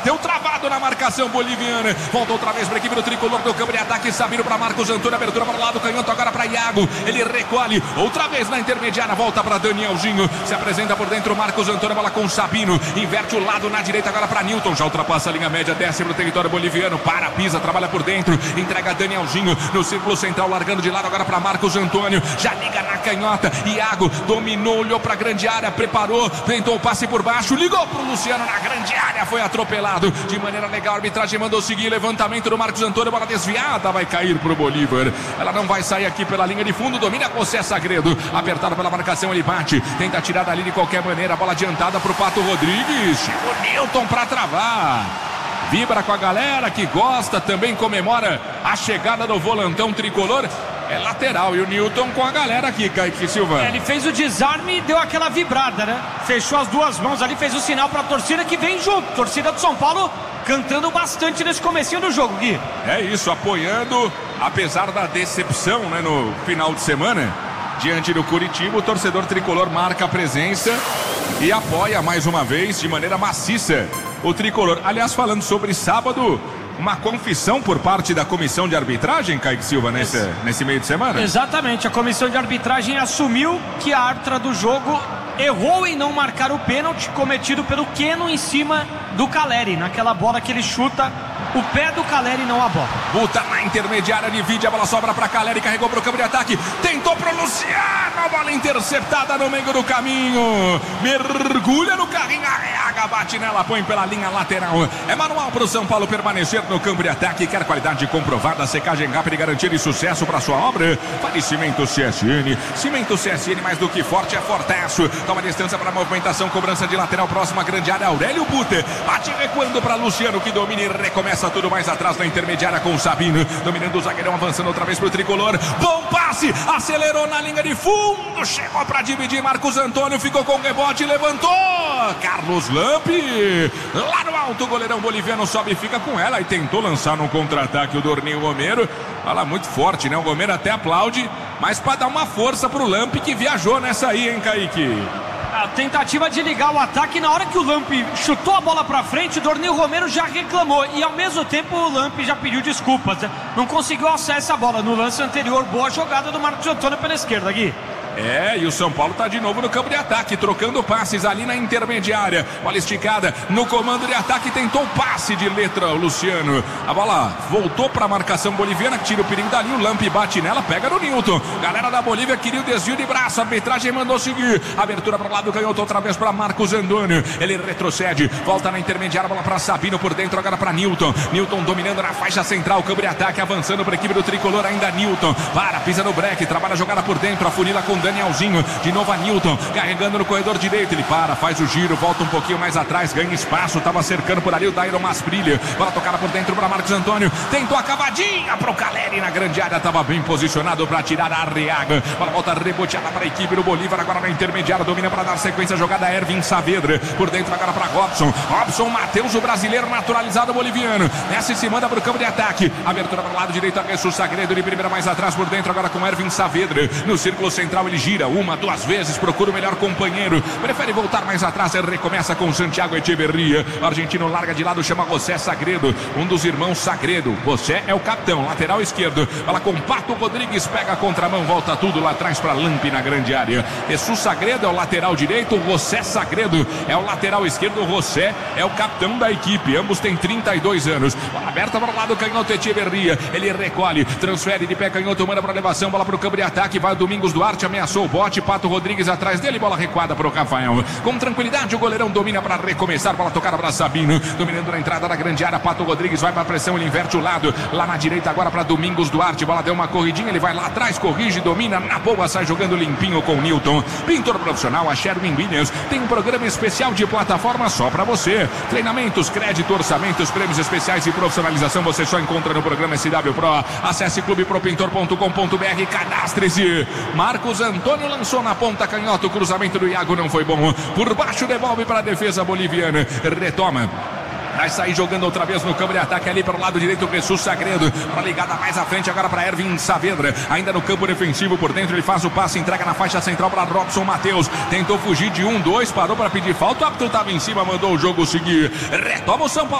bateu travado na marcação boliviana. Volta outra vez para a equipe do tricolor do campo de ataque. Sabino para Marcos Antônio, abertura para o lado canhoto agora para Iago. Ele recolhe outra vez na intermediária, volta para Danielzinho. Se apresenta por dentro Marcos Antônio, bola com Sabino. Inverte o lado na direita agora para Newton. Já ultrapassa a linha média, desce no território boliviano. Para, pisa, trabalha por dentro. Entrega Danielzinho no círculo central, largando de lado agora para Marcos Antônio. Já liga na canhota. Iago dominou, olhou para a grande área, preparou, tentou o passe por baixo, ligou para o Luciano na grande área, foi atropelado de maneira legal. A arbitragem mandou seguir, levantamento do Marcos Antônio, bola desviada, vai cair para o Bolívar. Ela não vai sair aqui pela linha de fundo, domina José Sagredo, apertado pela marcação, ele bate, tenta tirar dali de qualquer maneira, bola adiantada para o Pato Rodrigues. Chegou o Newton para travar. Vibra com a galera que gosta, também comemora a chegada do volantão tricolor. É lateral e o Newton com a galera aqui, Kaique Silva. Ele fez o desarme e deu aquela vibrada, né? Fechou as duas mãos ali, fez o sinal para a torcida que vem junto. Torcida do São Paulo cantando bastante nesse comecinho do jogo, Gui. É isso, apoiando, apesar da decepção, né, no final de semana. Diante do Curitiba, o torcedor tricolor marca a presença e apoia mais uma vez de maneira maciça o tricolor. Aliás, falando sobre sábado, uma confissão por parte da comissão de arbitragem, Kaique Silva, nesse meio de semana? Exatamente, a comissão de arbitragem assumiu que a árbitra do jogo errou em não marcar o pênalti cometido pelo Keno em cima do Caleri, naquela bola que ele chuta o pé do Caleri, não a bola. Buta na intermediária, divide, a bola sobra para Caleri, carregou para o campo de ataque, tentou para o Luciano, a bola interceptada no meio do caminho, mergulha no carrinho, arrega, bate nela, põe pela linha lateral. É manual para o São Paulo permanecer no campo de ataque. Quer qualidade comprovada, secagem rápida e garantia de sucesso para sua obra? Fale Cimento CSN. Cimento CSN, mais do que forte, é fortaço. Toma distância para a movimentação, cobrança de lateral, próxima grande área, Aurélio Buta, bate recuando para Luciano, que domina e recomeça tudo mais atrás na intermediária com o Sabino, dominando o zagueirão, avançando outra vez pro tricolor. Bom passe, acelerou na linha de fundo, chegou para dividir, Marcos Antônio ficou com o rebote, levantou Carlos Lampe, lá no alto, o goleirão boliviano sobe e fica com ela e tentou lançar no contra-ataque o Dorninho Romero. Fala muito forte, né? O Romero até aplaude, mas para dar uma força pro Lampe, que viajou nessa aí, hein, Kaique? A tentativa de ligar o ataque, na hora que o Lampe chutou a bola pra frente, o Dorninho Romero já reclamou e ao mesmo tempo o Lampe já pediu desculpas, né? Não conseguiu acesso à bola no lance anterior. Boa jogada do Marcos Antônio pela esquerda, Gui. É, e o São Paulo tá de novo no campo de ataque, trocando passes ali na intermediária. Bola esticada no comando de ataque, tentou o passe de letra o Luciano. A bola voltou para a marcação boliviana, que tira o perigo dali, o Lampe bate nela, pega no Newton. Galera da Bolívia queria o desvio de braço, a arbitragem mandou seguir. Abertura para o lado, canhoto outra vez para Marcos Antônio. Ele retrocede, volta na intermediária, bola para Sabino por dentro, agora para Newton. Newton dominando na faixa central, campo de ataque, avançando para a equipe do tricolor, ainda Newton. Para, pisa no break, trabalha a jogada por dentro, afunila com Danielzinho, de novo a Newton, carregando no corredor direito, ele para, faz o giro, volta um pouquinho mais atrás, ganha espaço, estava cercando por ali o Dairon Masbrilha, bola tocada por dentro para Marcos Antônio, tentou a cavadinha para o Caleri na grande área, estava bem posicionado para tirar a Arriaga, bola volta reboteada para a equipe do Bolívar, agora na intermediária, domina para dar sequência, jogada Ervin Saavedra, por dentro agora para Robson Matheus, o brasileiro naturalizado boliviano, nessa se manda para o campo de ataque, abertura para o lado direito, Jesús Sagredo, de primeira mais atrás, por dentro agora com Ervin Saavedra, no círculo central ele gira, uma, duas vezes, procura o melhor companheiro, prefere voltar mais atrás, ele recomeça com Santiago Echeverria, o argentino larga de lado, chama José Sagredo, um dos irmãos Sagredo, José é o capitão, lateral esquerdo, fala com Pato Rodrigues, pega a contramão, volta tudo lá atrás para Lampe na grande área, Jesús Sagredo é o lateral direito, José Sagredo é o lateral esquerdo, José é o capitão da equipe, ambos têm 32 anos, bola aberta para o lado, canhoto Echeverria, ele recolhe, transfere de pé canhoto, manda para elevação, bola para o campo de ataque, vai o Domingos Duarte, ameaçou o bote, Pato Rodrigues atrás dele, bola recuada para o Rafael, com tranquilidade o goleirão domina para recomeçar, bola tocada para Sabino, dominando na entrada da grande área, Pato Rodrigues vai para a pressão, ele inverte o lado, lá na direita agora para Domingos Duarte, bola deu uma corridinha, ele vai lá atrás, corrige, domina, na boa, sai jogando limpinho com o Newton, pintor profissional, a Sherwin Williams, tem um programa especial de plataforma só para você, treinamentos, crédito, orçamentos, prêmios especiais e profissionalização, você só encontra no programa SW Pro, acesse clubepropintor.com.br, cadastre-se, Marcos Antônio lançou na ponta canhota, o cruzamento do Iago não foi bom, por baixo devolve para a defesa boliviana, retoma, vai sair jogando outra vez no campo de ataque ali para o lado direito, o Jesús Sagredo, para ligada mais à frente agora para Ervin Saavedra, ainda no campo defensivo por dentro, ele faz o passe, entrega na faixa central para Robson Matheus, tentou fugir de 1-2, parou para pedir falta, o árbitro estava em cima, mandou o jogo seguir, retoma o São Paulo.